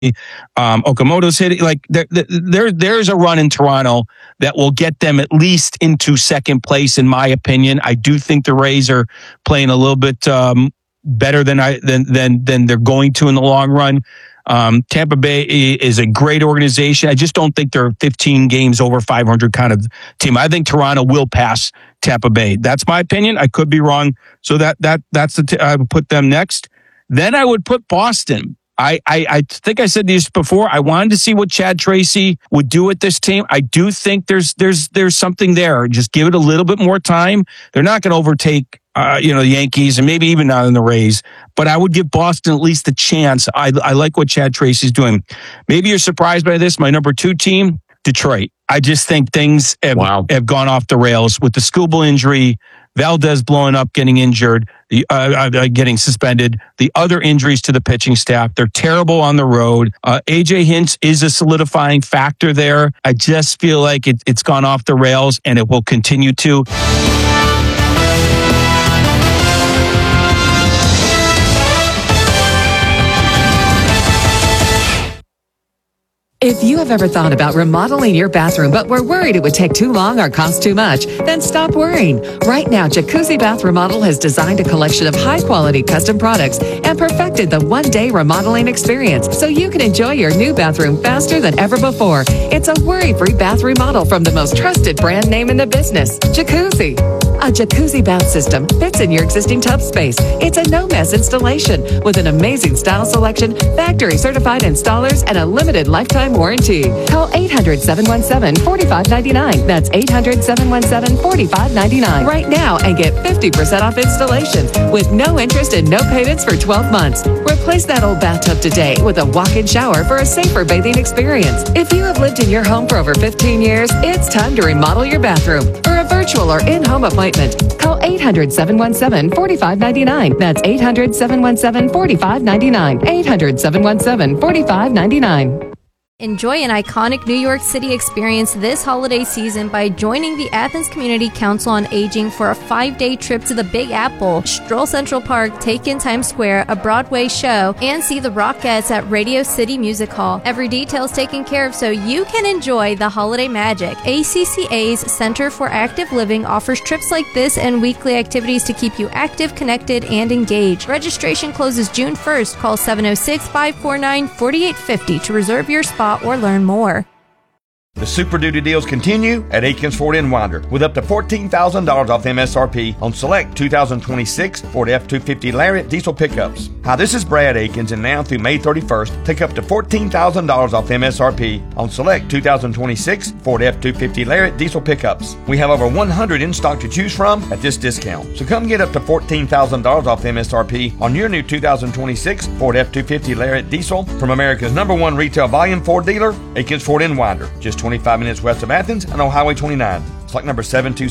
Okamoto's hitting. Like there's a run in Toronto that will get them at least into second place, in my opinion. I do think the Rays are playing a little bit better than they're going to in the long run. Tampa Bay is a great organization. I just don't think they're 15 games over 500 kind of team. I think Toronto will pass Tampa Bay. That's my opinion. I could be wrong. So that's I would put them next. Then I would put Boston. I think I said this before. I wanted to see what Chad Tracy would do with this team. I do think there's something there. Just give it a little bit more time. They're not going to overtake the Yankees and maybe even not in the Rays, but I would give Boston at least a chance. I like what Chad Tracy's doing. Maybe you're surprised by this. My number 2 team, Detroit. I just think things have gone off the rails with the Skubal injury, Valdez blowing up, getting injured, getting suspended, the other injuries to the pitching staff. They're terrible on the road. AJ Hinch is a solidifying factor there. I just feel like it's gone off the rails and it will continue to. If you have ever thought about remodeling your bathroom but were worried it would take too long or cost too much, then stop worrying. Right now, Jacuzzi Bath Remodel has designed a collection of high-quality custom products and perfected the one-day remodeling experience so you can enjoy your new bathroom faster than ever before. It's a worry-free bath remodel from the most trusted brand name in the business, Jacuzzi. A Jacuzzi bath system fits in your existing tub space. It's a no-mess installation with an amazing style selection, factory-certified installers, and a limited lifetime warranty. Call 800-717-4599. That's 800-717-4599 right now and get 50% off installations with no interest and no payments for 12 months. Replace that old bathtub today with a walk-in shower for a safer bathing experience. If you have lived in your home for over 15 years, it's time to remodel your bathroom. For a virtual or in-home appointment, call 800-717-4599. That's 800-717-4599. 800-717-4599. Enjoy an iconic New York City experience this holiday season by joining the Athens Community Council on Aging for a 5-day trip to the Big Apple, stroll Central Park, take in Times Square, a Broadway show, and see the Rockettes at Radio City Music Hall. Every detail is taken care of so you can enjoy the holiday magic. ACCA's Center for Active Living offers trips like this and weekly activities to keep you active, connected, and engaged. Registration closes June 1st. Call 706-549-4850 to reserve your spot or learn more. The Super Duty deals continue at Aikens Ford in Winder with up to $14,000 off MSRP on select 2026 Ford F-250 Lariat diesel pickups. Hi, this is Brad Aikens, and now through May 31st, take up to $14,000 off MSRP on select 2026 Ford F-250 Lariat diesel pickups. We have over 100 in stock to choose from at this discount. So come get up to $14,000 off MSRP on your new 2026 Ford F-250 Lariat diesel from America's #1 retail volume Ford dealer, Aikens Ford in Winder. Just 25 minutes west of Athens and on Highway 29. Select number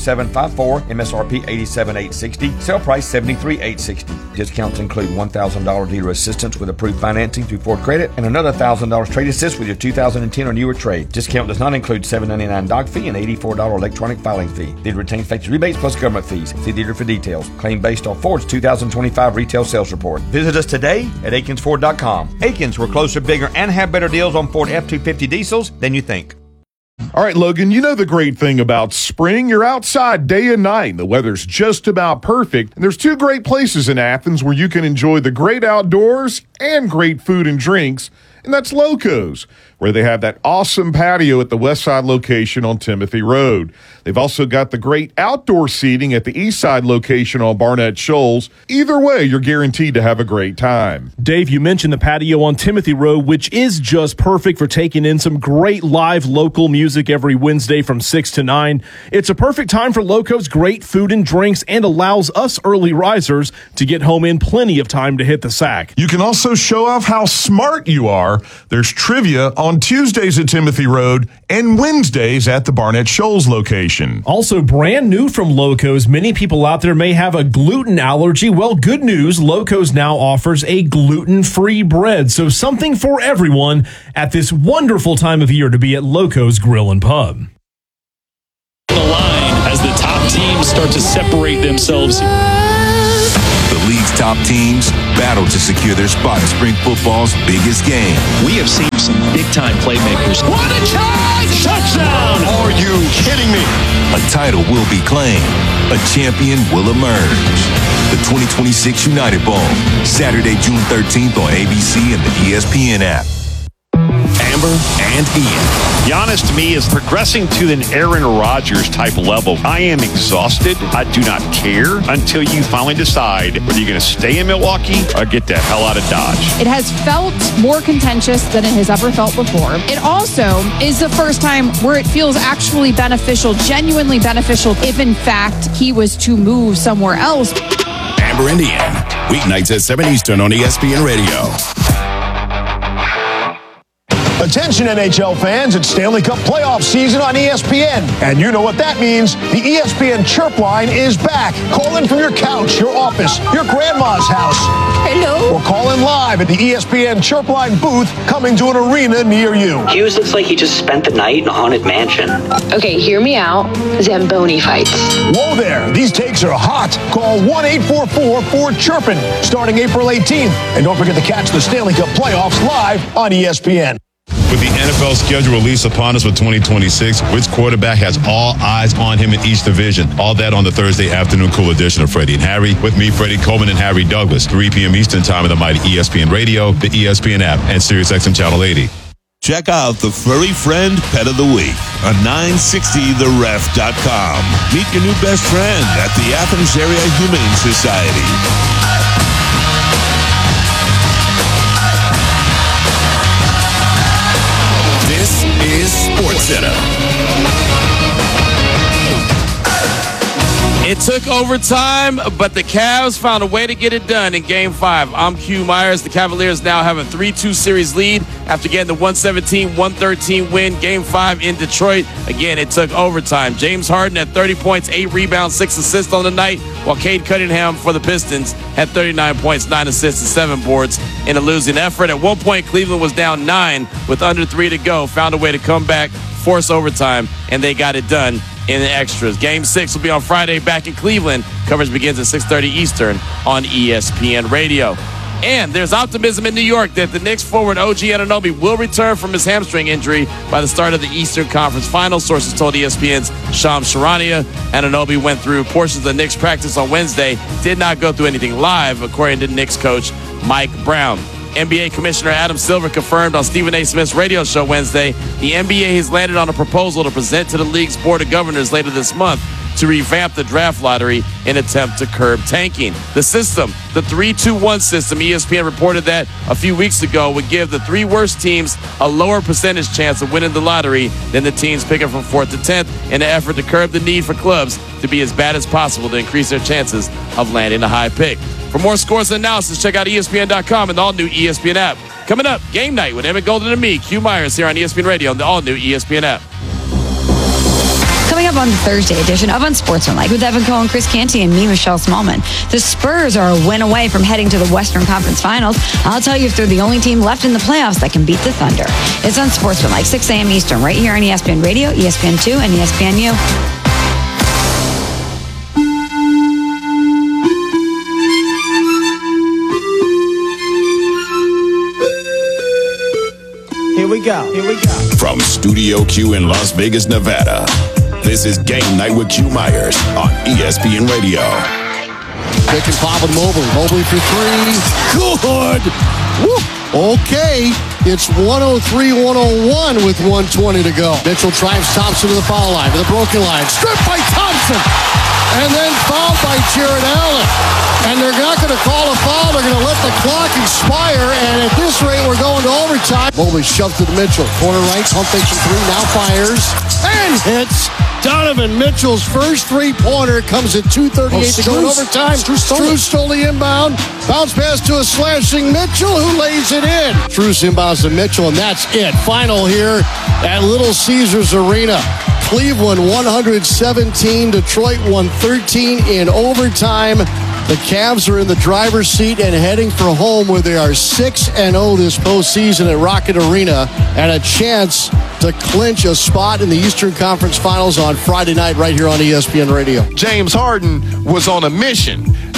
72754, MSRP $87,860, sale price $73,860. Discounts include $1,000 dealer assistance with approved financing through Ford Credit and another $1,000 trade assist with your 2010 or newer trade. Discount does not include $799 doc fee and $84 electronic filing fee. Dealer retains factory rebates plus government fees. See dealer for details. Claim based on Ford's 2025 retail sales report. Visit us today at AikensFord.com. Aikens, we're closer, bigger, and have better deals on Ford F-250 diesels than you think. All right, Logan, you know the great thing about spring. You're outside day and night. The weather's just about perfect. And there's 2 great places in Athens where you can enjoy the great outdoors and great food and drinks. And that's Loco's, where they have that awesome patio at the West Side location on Timothy Road. They've also got the great outdoor seating at the East Side location on Barnett Shoals. Either way, you're guaranteed to have a great time. Dave, you mentioned the patio on Timothy Road, which is just perfect for taking in some great live local music every Wednesday from 6 to 9. It's a perfect time for Loco's great food and drinks and allows us early risers to get home in plenty of time to hit the sack. You can also show off how smart you are. There's trivia on Tuesdays at Timothy Road and Wednesdays at the Barnett Shoals location. Also brand new from Loco's, many people out there may have a gluten allergy. Well, good news, Loco's now offers a gluten-free bread. So something for everyone at this wonderful time of year to be at Loco's Grill and Pub. The line as the top teams start to separate themselves. The league's top teams battle to secure their spot in spring football's biggest game. We have seen some big-time playmakers. What a charge! Touchdown! Are you kidding me? A title will be claimed. A champion will emerge. The 2026 United Bowl, Saturday, June 13th on ABC and the ESPN app. Amber and Ian. Giannis, to me, is progressing to an Aaron Rodgers type level. I am exhausted. I do not care until you finally decide whether you're going to stay in Milwaukee or get the hell out of Dodge. It has felt more contentious than it has ever felt before. It also is the first time where it feels actually beneficial, genuinely beneficial, if in fact he was to move somewhere else. Amber and Ian, weeknights at 7 Eastern on ESPN Radio. Attention NHL fans, it's Stanley Cup playoff season on ESPN. And you know what that means. The ESPN Chirp line is back. Call in from your couch, your office, your grandma's house. Hello. Or call in live at the ESPN Chirp line booth coming to an arena near you. Hughes looks like he just spent the night in a haunted mansion. Okay, hear me out. Zamboni fights. Whoa there. These takes are hot. Call 1-844-4-CHIRPIN starting April 18th. And don't forget to catch the Stanley Cup playoffs live on ESPN. With the NFL schedule release upon us for 2026, which quarterback has all eyes on him in each division? All that on the Thursday afternoon cool edition of Freddie and Harry. With me, Freddie Coleman and Harry Douglas, 3 p.m. Eastern time on the mighty ESPN Radio, the ESPN app, and SiriusXM Channel 80. Check out the Furry Friend Pet of the Week on 960theref.com. Meet your new best friend at the Athens Area Humane Society. This is SportsCenter. It took overtime, but the Cavs found a way to get it done in Game 5. I'm Q Myers. The Cavaliers now have a 3-2 series lead after getting the 117-113 win. Game 5 in Detroit. Again, it took overtime. James Harden had 30 points, 8 rebounds, 6 assists on the night, while Cade Cunningham for the Pistons had 39 points, 9 assists, and 7 boards in a losing effort. At one point, Cleveland was down 9 with under 3 to go, found a way to come back, force overtime, and they got it done in the extras. Game 6 will be on Friday back in Cleveland. Coverage begins at 6:30 Eastern on ESPN Radio. And there's optimism in New York that the Knicks forward OG Anunoby will return from his hamstring injury by the start of the Eastern Conference Finals. Sources told ESPN's Shams Charania. Anunoby went through portions of the Knicks practice on Wednesday, did not go through anything live, according to Knicks coach Mike Brown. NBA Commissioner Adam Silver confirmed on Stephen A. Smith's radio show Wednesday the NBA has landed on a proposal to present to the league's Board of Governors later this month to revamp the draft lottery in an attempt to curb tanking. The system, the 3-2-1 system, ESPN reported that a few weeks ago, would give the 3 worst teams a lower percentage chance of winning the lottery than the teams picking from 4th to 10th in an effort to curb the need for clubs to be as bad as possible to increase their chances of landing a high pick. For more scores and analysis, check out ESPN.com and the all-new ESPN app. Coming up, game night with Emmett Golden and me, Q Myers, here on ESPN Radio and the all-new ESPN app. Coming up on the Thursday edition of Unsportsmanlike with Evan Cohen, Chris Canty, and me, Michelle Smallman. The Spurs are a win away from heading to the Western Conference Finals. I'll tell you if they're the only team left in the playoffs that can beat the Thunder. It's Unsportsmanlike, 6 a.m. Eastern, right here on ESPN Radio, ESPN2, and ESPNU. Here we go. From Studio Q in Las Vegas, Nevada, this is Game Night with Q Myers on ESPN Radio. Pick and pop with Mobley. Mobley for 3. Good. Woo. Okay. It's 103-101 with 1:20 to go. Mitchell drives Thompson to the foul line, to the broken line. Stripped by Thompson. And then fouled by Jared Allen. And they're not going to call a foul. They're going to let the clock expire. And at this rate, we're going to overtime. Mobley shoves to Mitchell. Corner right. Pump fakes from 3. Now fires. And hits. Donovan Mitchell's first three-pointer comes at 2:38 to go in overtime. Strus stole the inbound. Bounce pass to a slashing Mitchell, who lays it in. Strus inbounds to Mitchell, and that's it. Final here at Little Caesars Arena. Cleveland 117, Detroit 113 in overtime. The Cavs are in the driver's seat and heading for home, where they are 6-0 this postseason at Rocket Arena, and a chance to clinch a spot in the Eastern Conference Finals on Friday night right here on ESPN Radio. James Harden was on a mission.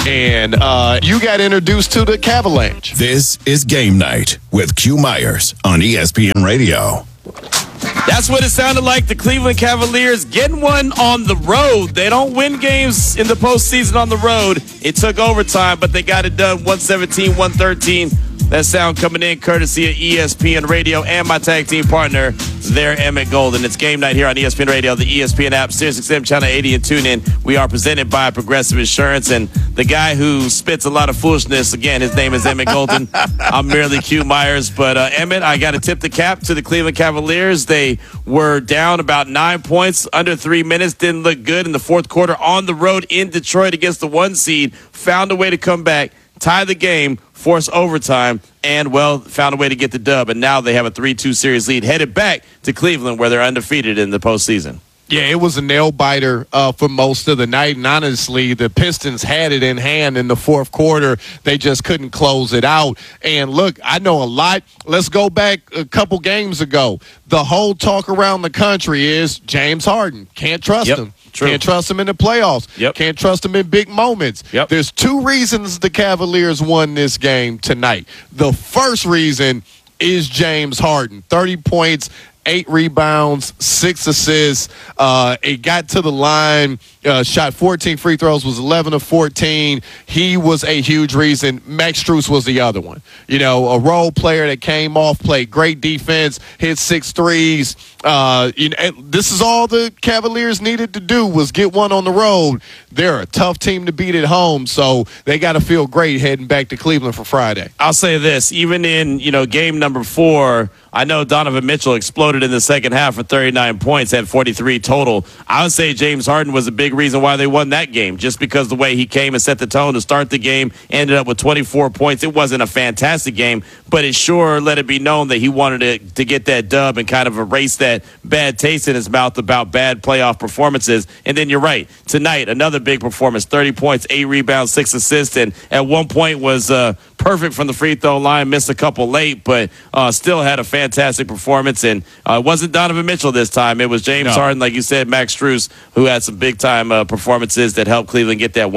and you got introduced to the Cavalanche. This is Game Night with Q Myers on ESPN Radio. That's what it sounded like. The Cleveland Cavaliers getting one on the road. They don't win games in the postseason on the road. It took overtime, but they got it done 117-113. That sound coming in courtesy of ESPN Radio and my tag team partner there, Emmett Golden. It's Game Night here on ESPN Radio, the ESPN app, SiriusXM Channel 80, and TuneIn. We are presented by Progressive Insurance, and the guy who spits a lot of foolishness, again, his name is Emmett Golden. I'm merely Q Myers, but Emmett, I got to tip the cap to the Cleveland Cavaliers. They were down about 9 points, under 3 minutes, didn't look good in the fourth quarter on the road in Detroit against the 1 seed, found a way to come back, tie the game, force overtime, and, well, found a way to get the dub. And now they have a 3-2 series lead, headed back to Cleveland, where they're undefeated in the postseason. Yeah, it was a nail-biter for most of the night, and honestly, the Pistons had it in hand in the fourth quarter. They just couldn't close it out. And, look, I know a lot. Let's go back a couple games ago. The whole talk around the country is James Harden. Can't trust him. True. Can't trust him in the playoffs. Yep. Can't trust him in big moments. Yep. There's 2 reasons the Cavaliers won this game tonight. The first reason is James Harden. 30 points, 8 rebounds, 6 assists. It got to the line, shot 14 free throws, was 11 of 14. He was a huge reason. Max Strus was the other one. You know, a role player that came off, played great defense, hit 6 threes. This is all the Cavaliers needed to do was get one on the road. They're a tough team to beat at home, so they got to feel great heading back to Cleveland for Friday. I'll say this, even in, game number 4, I know Donovan Mitchell exploded in the second half for 39 points, had 43 total. I would say James Harden was a big reason why they won that game, just because the way he came and set the tone to start the game, ended up with 24 points. It wasn't a fantastic game, but it sure let it be known that he wanted to get that dub and kind of erase that bad taste in his mouth about bad playoff performances. And then you're right. Tonight, another big performance, 30 points, 8 rebounds, 6 assists, and at one point was perfect from the free throw line, missed a couple late, but still had a fantastic performance. And it wasn't Donovan Mitchell this time. It was James Harden, like you said, Max Strus, who had some big-time performances that helped Cleveland get that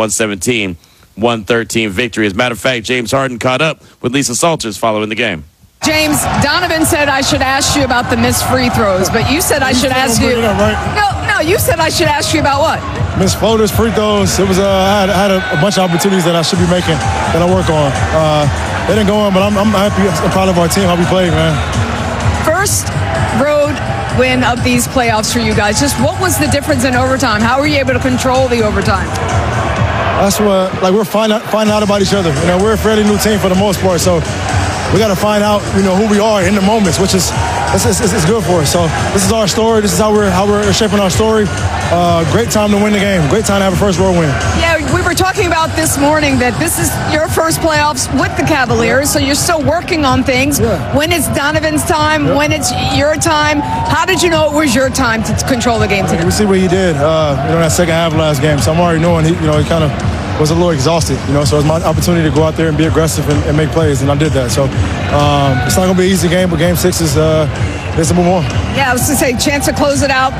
117-113 victory. As a matter of fact, James Harden caught up with Lisa Salters following the game. James, Donovan said I should ask you about the missed free throws, but you said I should ask you. No, you said I should ask you about what? Missed floaters, free throws. It was I had a bunch of opportunities that I should be making that I work on. They didn't go on, but I'm happy. I'm proud of our team, how we played, man. First road win of these playoffs for you guys. Just what was the difference in overtime? How were you able to control the overtime? That's what we're finding out about each other. We're a fairly new team for the most part, so we got to find out, who we are in the moments, which is it's good for us. So this is our story. This is how we're shaping our story. Great time to win the game. Great time to have a first road win. Yeah, we were talking about this morning that this is your first playoffs with the Cavaliers, so you're still working on things. Yeah. When it's Donovan's time, when it's your time, how did you know it was your time to control the game today? We see what he did, that second half of last game. So I'm already knowing he kind of was a little exhausted, so it's my opportunity to go out there and be aggressive and make plays, and I did that. So it's not going to be an easy game, but Game 6 is to move on. Yeah, I was going to say, chance to close it out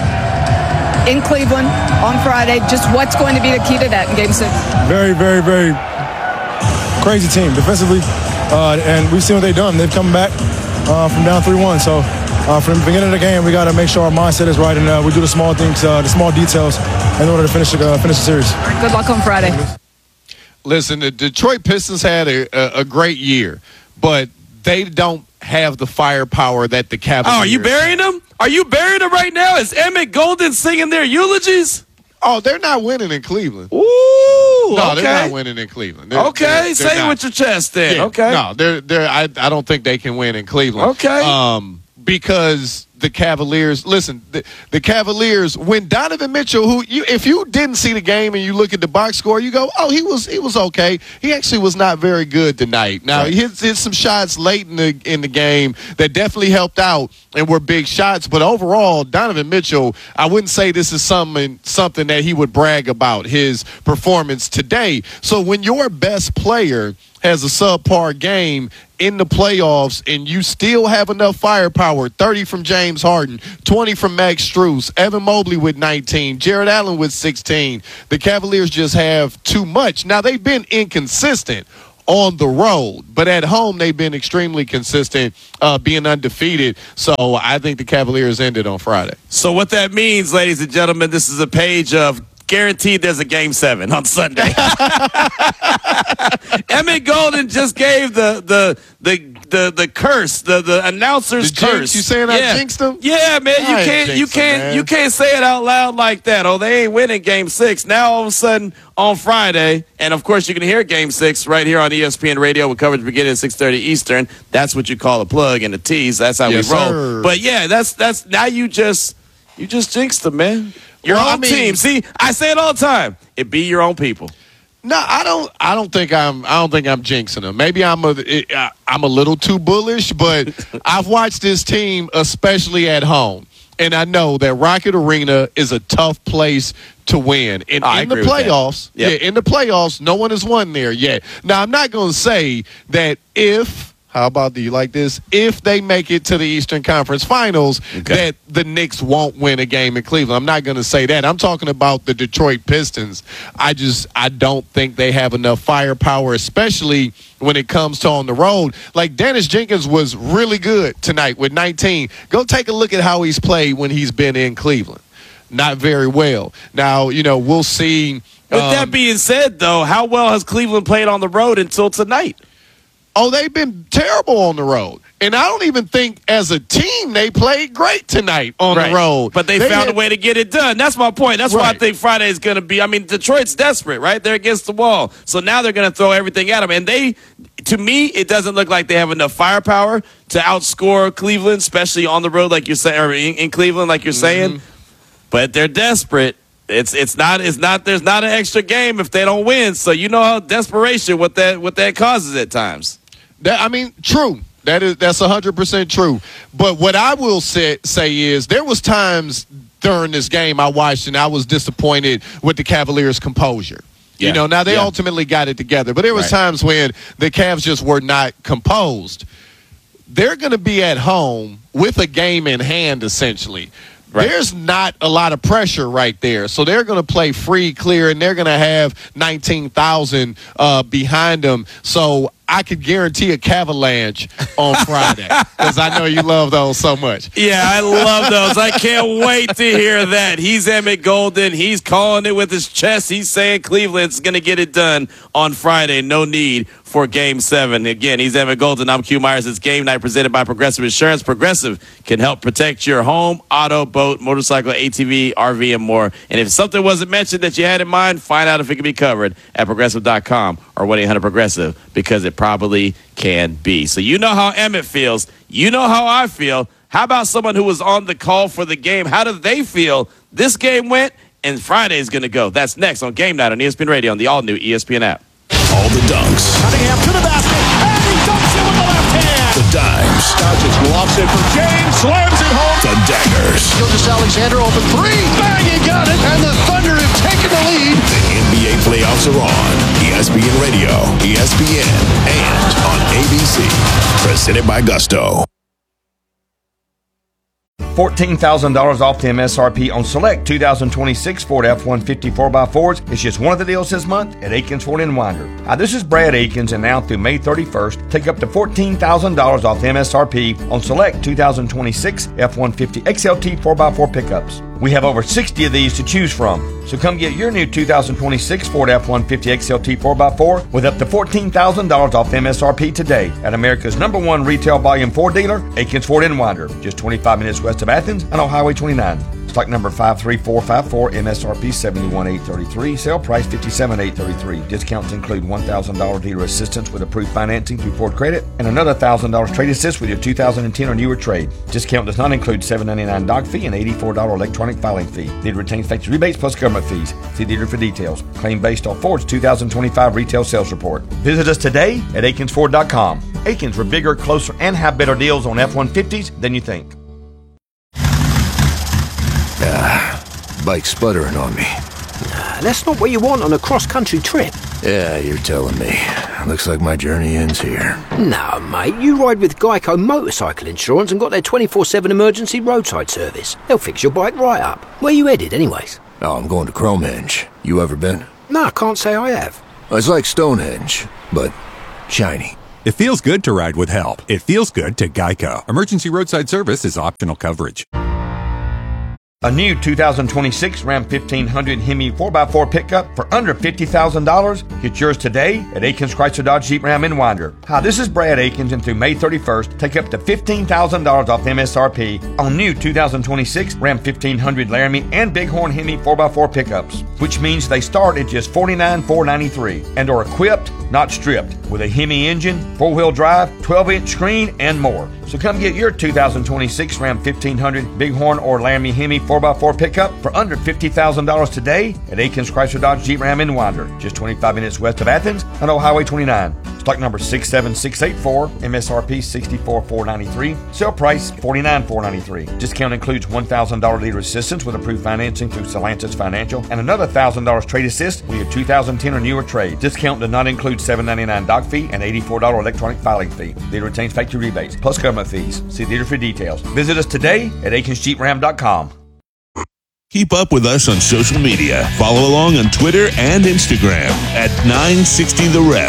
in Cleveland on Friday. Just what's going to be the key to that in Game 6? Very, very, very crazy team defensively, and we've seen what they've done. They've come back from down 3-1, so from the beginning of the game, we got to make sure our mindset is right, and we do the small things, the small details in order to finish the series. Good luck on Friday. Listen, the Detroit Pistons had a great year, but they don't have the firepower that the Cavaliers. Oh, are you burying them? Are you burying them right now? Is Emmett Golden singing their eulogies? Oh, they're not winning in Cleveland. Ooh, no, okay. They're not winning in Cleveland. They're say it with your chest then. Yeah, okay. No, I don't think they can win in Cleveland. Okay. Because the Cavaliers, listen, the Cavaliers, when Donovan Mitchell, if you didn't see the game and you look at the box score, you go, oh, he was okay. He actually was not very good tonight. Now, He hit some shots late in the game that definitely helped out and were big shots, but overall, Donovan Mitchell, I wouldn't say this is something that he would brag about, his performance today. So when your best player has a subpar game, in the playoffs and you still have enough firepower, 30 from James Harden, 20 from Max Strus, Evan Mobley with 19, Jared Allen with 16. The Cavaliers just have too much. Now, they've been inconsistent on the road, but at home they've been extremely consistent, being undefeated. So I think the Cavaliers ended on Friday. So what that means, ladies and gentlemen, this is a page of guaranteed there's a Game 7 on Sunday. Emmett Golden just gave the curse, the announcer's curse. You saying I jinxed them? Yeah, man. You can't say it out loud like that. Oh, they ain't winning Game 6. Now all of a sudden on Friday, and of course you can hear Game 6 right here on ESPN Radio with coverage beginning at 6:30 Eastern. That's what you call a plug and a tease. That's how we roll. Sir. But yeah, that's now you just jinxed them, man. Your own team. See, I say it all the time. It be your own people. No, I don't think I'm jinxing them. Maybe I'm a little too bullish, but I've watched this team, especially at home, and I know that Rocket Arena is a tough place to win. And in the playoffs, in the playoffs, no one has won there yet. Now, I'm not going to say that how about, do you like this? If they make it to the Eastern Conference Finals, that the Knicks won't win a game in Cleveland. I'm not going to say that. I'm talking about the Detroit Pistons. I don't think they have enough firepower, especially when it comes to on the road. Like, Dennis Jenkins was really good tonight with 19. Go take a look at how he's played when he's been in Cleveland. Not very well. Now, we'll see. With that being said, though, how well has Cleveland played on the road until tonight? Oh, they've been terrible on the road. And I don't even think as a team they played great tonight on the road. But they found a way to get it done. That's my point. That's why I think Friday is going to be. I mean, Detroit's desperate, right? They're against the wall. So now they're going to throw everything at them. And to me, it doesn't look like they have enough firepower to outscore Cleveland, especially on the road, like you're saying, or in Cleveland, like you're saying. But they're desperate. There's not an extra game if they don't win. So you know how desperation what that causes at times. True. That's 100% true. But what I will say is there was times during this game I watched and I was disappointed with the Cavaliers' composure. Yeah. Now they ultimately got it together, but there was times when the Cavs just were not composed. They're going to be at home with a game in hand, essentially. Right. There's not a lot of pressure right there. So they're going to play free, clear, and they're going to have 19,000 behind them. So I could guarantee a Cavalanche on Friday because I know you love those so much. Yeah, I love those. I can't wait to hear that. He's Emmett Golden. He's calling it with his chest. He's saying Cleveland's going to get it done on Friday. No need for Game 7. Again, he's Emmett Golden. I'm Q Myers. It's Game Night presented by Progressive Insurance. Progressive can help protect your home, auto, boat, motorcycle, ATV, RV, and more. And if something wasn't mentioned that you had in mind, find out if it can be covered at Progressive.com or 1-800-PROGRESSIVE because it probably can be. So you know how Emmett feels. You know how I feel. How about someone who was on the call for the game? How do they feel this game went and Friday is going to go? That's next on Game Night on ESPN Radio on the all-new ESPN app. All the dunks. Cunningham to the basket, and he dunks it with the left hand. The dimes. Doncic lofts it for James, slams it home. The daggers. Gilgeous-Alexander open three. Bang, he got it. And the Thunder have taken the lead. The NBA playoffs are on. ESPN Radio, ESPN, and on ABC. Presented by Gusto. $14,000 off the MSRP on select 2026 Ford F-150 4x4s. It's just one of the deals this month at Aikens Ford in Winder. Hi, this is Brad Aikens, and now through May 31st, take up to $14,000 off the MSRP on select 2026 F-150 XLT 4x4 pickups. We have over 60 of these to choose from. So come get your new 2026 Ford F-150 XLT 4x4 with up to $14,000 off MSRP today at America's #1 retail volume Ford dealer, Aikens Ford in Winder, just 25 minutes west of Athens and on Highway 29. Stock number 53454, MSRP $71,833, sale price $57,833. Discounts include $1,000 dealer assistance with approved financing through Ford Credit and another $1,000 trade assist with your 2010 or newer trade. Discount does not include $7.99 doc fee and $84 electronic filing fee. Dealer retains factory rebates plus government fees. See dealer for details. Claim based on Ford's 2025 retail sales report. Visit us today at AikensFord.com. Aikens, we're bigger, closer, and have better deals on F-150s than you think. Bike's sputtering on me. That's not what you want on a cross-country trip. Yeah, you're telling me. looks like my journey ends here. No, mate, you ride with Geico Motorcycle Insurance and got their 24/7 emergency roadside service. They'll fix your bike right up. Where you headed, anyways? Oh, I'm going to Cromehenge. You ever been? No, I can't say I have. It's like Stonehenge, but shiny. It feels good to ride with help. It feels good to Geico. Emergency roadside service is optional coverage. A new 2026 Ram 1500 Hemi 4x4 pickup for under $50,000. Get yours today at Akins Chrysler Dodge Jeep Ram in Winder. Hi, this is Brad Akins, and through May 31st, take up to $15,000 off MSRP on new 2026 Ram 1500 Laramie and Bighorn Hemi 4x4 pickups, which means they start at just $49,493 and are equipped, not stripped, with a Hemi engine, 4-wheel drive, 12-inch screen, and more. So come get your 2026 Ram 1500 Bighorn or Laramie Hemi 4x4 pickup for under $50,000 today at Akins Chrysler Dodge Jeep Ram in Winder, just 25 minutes west of Athens on Old Highway 29. Stock number 67684, MSRP $64,493, sale price $49,493. Discount includes $1,000 leader assistance with approved financing through Solantis Financial and another $1,000 trade assist with your 2010 or newer trade. Discount does not include $7.99 dock fee and $84 electronic filing fee. Leader retains factory rebates plus government fees. See Leader for details. Visit us today at AkinsJeepRam.com. Keep up with us on social media. Follow along on Twitter and Instagram at 960 The Rep.